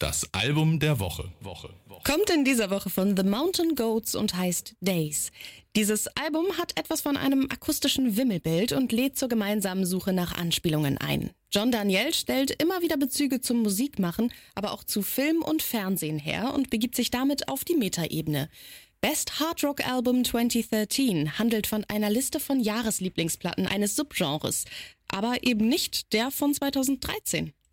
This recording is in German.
Das Album der Woche. Kommt in dieser Woche von The Mountain Goats und heißt Days. Dieses Album hat etwas von einem akustischen Wimmelbild und lädt zur gemeinsamen Suche nach Anspielungen ein. John Daniel stellt immer wieder Bezüge zum Musikmachen, aber auch zu Film und Fernsehen her und begibt sich damit auf die Metaebene. Best Hard Rock Album 2013 handelt von einer Liste von Jahreslieblingsplatten eines Subgenres, aber eben nicht der von 2013.